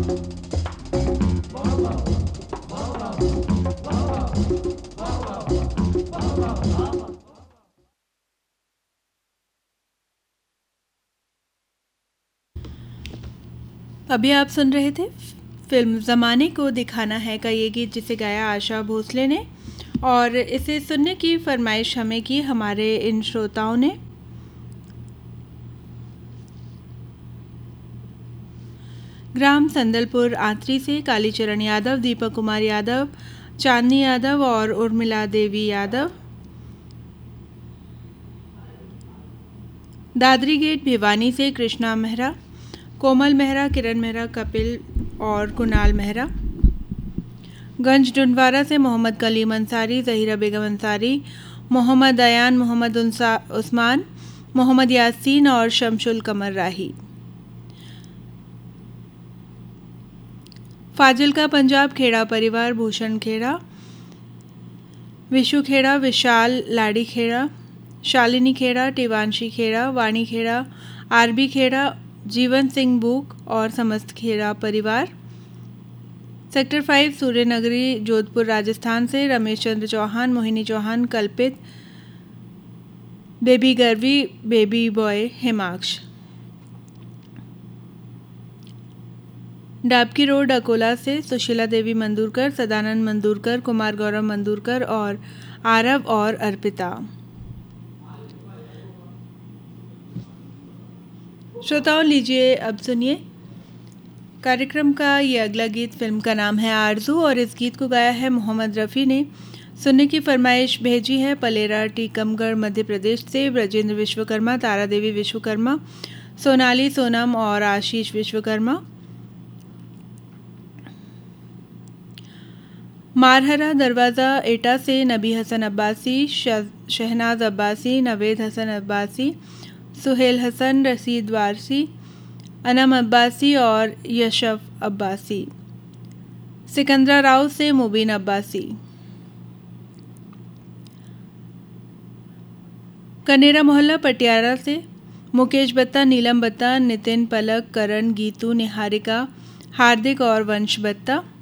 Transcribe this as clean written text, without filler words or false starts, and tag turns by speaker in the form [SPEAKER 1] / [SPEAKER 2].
[SPEAKER 1] अभी आप सुन रहे थे फिल्म ज़माने को दिखाना है का ये गीत, जिसे गाया आशा भोसले ने, और इसे सुनने की फरमाइश हमें की हमारे इन श्रोताओं ने। ग्राम संदलपुर आंतरी से कालीचरण यादव, दीपक कुमार यादव, चांदनी यादव और उर्मिला देवी यादव। दादरी गेट भिवानी से कृष्णा मेहरा, कोमल मेहरा, किरण मेहरा, कपिल और कुणाल मेहरा। गंज डुंडवारा से मोहम्मद कलीम अंसारी, ज़हीरा बेगम अंसारी, मोहम्मद अयान, मोहम्मद उस्मान, मोहम्मद यासीन और शमशुल कमर राही। फाजिल्का पंजाब खेड़ा परिवार, भूषण खेड़ा, विशु खेड़ा, विशाल लाड़ी खेड़ा, शालिनी खेड़ा, टिवांशी खेड़ा, वाणी खेड़ा, आरबी खेड़ा, जीवन सिंह बूक और समस्त खेड़ा परिवार। सेक्टर 5 सूर्यनगरी जोधपुर राजस्थान से रमेश चंद्र चौहान, मोहिनी चौहान, कल्पित, baby गर्वी, baby boy हेमाक्ष। Dabki road Akola से सुशीला देवी मंदूरकर, सदानंद मंदूरकर, कुमार गौरव मंदूरकर और आरव और अर्पिता। श्रोताओं, लीजिए अब सुनिए कार्यक्रम का ये अगला गीत। फिल्म का नाम है आरजू और इस गीत को गाया है मोहम्मद रफ़ी ने। सुनने की फरमाइश भेजी है पलेरा टीकमगढ़ मध्य प्रदेश से ब्रजेंद्र विश्वकर्मा, तारा देवी विश्वकर्मा, सोनाली सोनम और आशीष विश्वकर्मा। मारहरा दरवाज़ा एटा से नबी हसन अब्बासी, शहनाज अब्बासी, नवेद हसन अब्बासी, सुहेल हसन, रसीद वारसी, अनम अब्बासी और यशफ अब्बासी। सिकंदरा राव से मुबीन अब्बासी। कनेरा मोहल्ला पटियाला से मुकेश बत्ता, नीलम बत्ता, नितिन, पलक, करण, गीतू, निहारिका, हार्दिक और वंश बत्ता।